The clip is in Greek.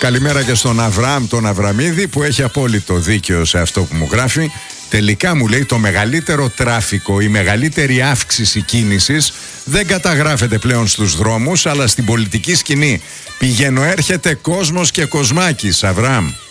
Καλημέρα και στον Αβραάμ τον Αβραμίδη, που έχει απόλυτο δίκαιο σε αυτό που μου γράφει. Τελικά μου λέει, το μεγαλύτερο τράφικο, η μεγαλύτερη αύξηση κίνησης δεν καταγράφεται πλέον στους δρόμους, αλλά στην πολιτική σκηνή. Πηγαίνω έρχεται κόσμος και κοσμάκης, Αβραάμ.